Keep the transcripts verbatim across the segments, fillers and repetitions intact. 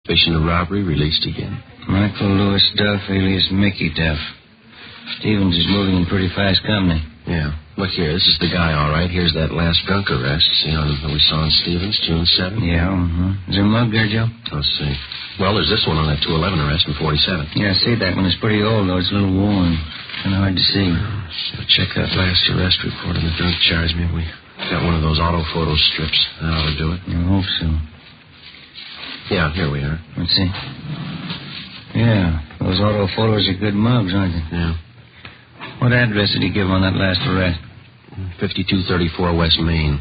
Suspicion of robbery released again. Michael Lewis Duff, alias Mickey Duff. Stevens is moving in pretty fast company. Yeah. Look here, this is the guy, all right. Here's that last drunk arrest. See on that we saw on Stevens, June seventh? Yeah, uh-huh. Is there a mug there, Joe? Let's see. Well, there's this one on that two eleven arrest in forty-seven. Yeah, I see that one. It's pretty old, though. It's a little worn. Kind of hard to see. Should check that last arrest report on the drunk charge. Maybe we got one of those auto photo strips. That ought to do it. I hope so. Yeah, here we are. Let's see. Yeah, those auto photos are good mugs, aren't they? Yeah. What address did he give on that last arrest? fifty-two thirty-four West Main.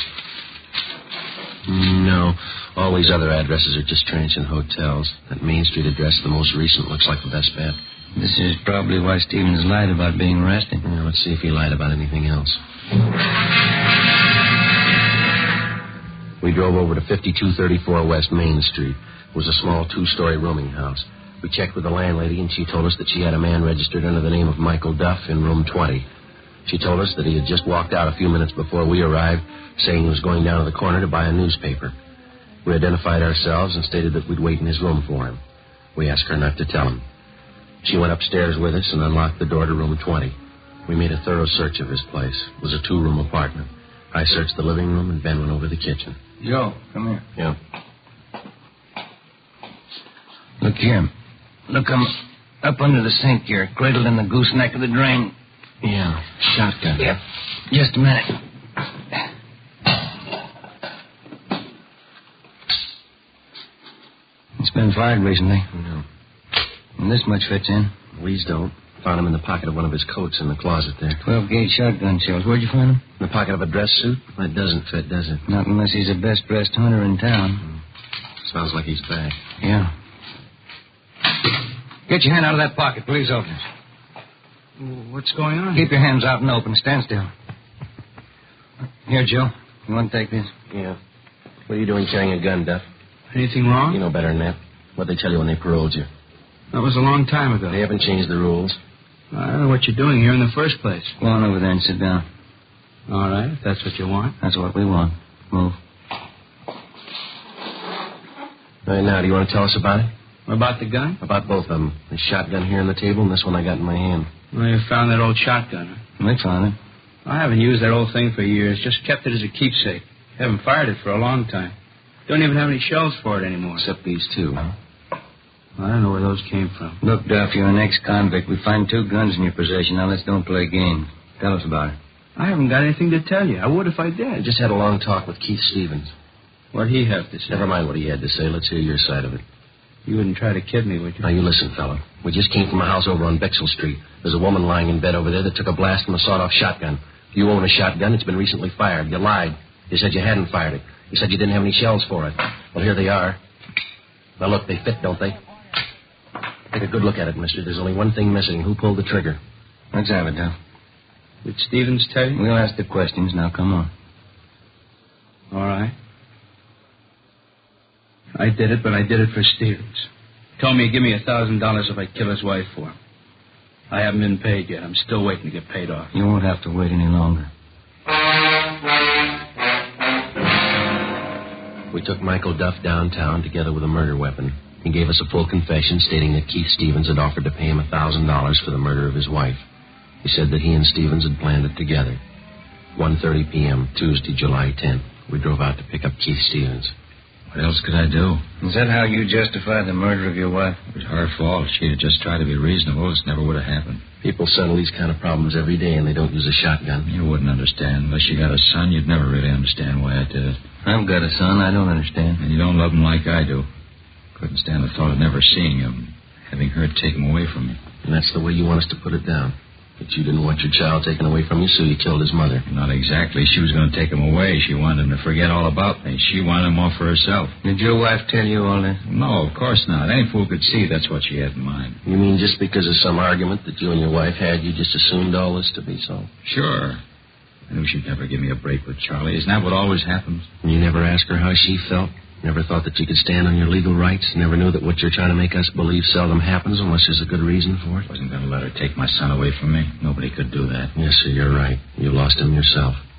No, all these other addresses are just transient hotels. That Main Street address, the most recent, looks like the best bet. This is probably why Stevens lied about being arrested. Yeah, let's see if he lied about anything else. We drove over to fifty-two thirty-four West Main Street. It was a small two-story rooming house. We checked with the landlady, and she told us that she had a man registered under the name of Michael Duff in room twenty. She told us that he had just walked out a few minutes before we arrived, saying he was going down to the corner to buy a newspaper. We identified ourselves and stated that we'd wait in his room for him. We asked her not to tell him. She went upstairs with us and unlocked the door to room twenty. We made a thorough search of his place. It was a two-room apartment. I searched the living room, and Ben went over the kitchen. Joe, come here. Yeah. Look here. Look, I'm up under the sink here, cradled in the gooseneck of the drain. Yeah, shotgun. Yep. Just a minute. It's been fired recently. No. And this much fits in. These don't. Found him in the pocket of one of his coats in the closet there. twelve-gauge shotgun shells. Where'd you find them? In the pocket of a dress suit? That doesn't fit, does it? Not unless he's the best-dressed hunter in town. Mm. Sounds like he's back. Yeah. Get your hand out of that pocket, police officers. What's going on? Keep your hands out and open. Stand still. Here, Joe. You want to take this? Yeah. What are you doing carrying a gun, Duff? Anything wrong? You know better than that. What'd they tell you when they paroled you? That was a long time ago. They haven't changed the rules. I don't know what you're doing here in the first place. Go on over there and sit down. All right, if that's what you want. That's what we want. Move. All right, now, do you want to tell us about it? About the gun? About both of them. This shotgun here on the table and this one I got in my hand. Well, you found that old shotgun. Huh? We found it. I haven't used that old thing for years. Just kept it as a keepsake. Haven't fired it for a long time. Don't even have any shells for it anymore. Except these two, huh? Well, I don't know where those came from. Look, Duff, you're an ex-convict. We find two guns in your possession. Now let's don't play games. Tell us about it. I haven't got anything to tell you. I would if I did. I just had a long talk with Keith Stevens. What'd he have to say? Never mind what he had to say. Let's hear your side of it. You wouldn't try to kid me, would you? Now, you listen, fella. We just came from a house over on Bexell Street. There's a woman lying in bed over there that took a blast from a sawed-off shotgun. You own a shotgun. It's been recently fired. You lied. You said you hadn't fired it. You said you didn't have any shells for it. Well, here they are. Now, look, they fit, don't they? Take a good look at it, mister. There's only one thing missing. Who pulled the trigger? Let's have it, Duff. Did Stevens tell you? We'll ask the questions. Now, come on. All right. I did it, but I did it for Stevens. Told me he'd give me a thousand dollars if I kill his wife for him. I haven't been paid yet. I'm still waiting to get paid off. You won't have to wait any longer. We took Michael Duff downtown together with a murder weapon. He gave us a full confession stating that Keith Stevens had offered to pay him a thousand dollars for the murder of his wife. He said that he and Stevens had planned it together. one thirty p.m., Tuesday, July tenth. We drove out to pick up Keith Stevens. What else could I do? Is that how you justify the murder of your wife? It was her fault. If she'd have just tried to be reasonable, this never would have happened. People settle these kind of problems every day, and they don't use a shotgun. You wouldn't understand. Unless you got a son, you'd never really understand why I did it. I've got a son. I don't understand. And you don't love him like I do. Couldn't stand the thought of never seeing him, having her take him away from you. And that's the way you want us to put it down. That you didn't want your child taken away from you, so you killed his mother. Not exactly. She was going to take him away. She wanted him to forget all about me. She wanted him off for herself. Did your wife tell you all this? No, of course not. Any fool could see that's what she had in mind. You mean just because of some argument that you and your wife had, you just assumed all this to be so? Sure. I knew she'd never give me a break with Charlie. Isn't that what always happens? And you never asked her how she felt? Never thought that you could stand on your legal rights? Never knew that what you're trying to make us believe seldom happens unless there's a good reason for it? Wasn't going to let her take my son away from me. Nobody could do that. Yes, sir, you're right. You lost him yourself.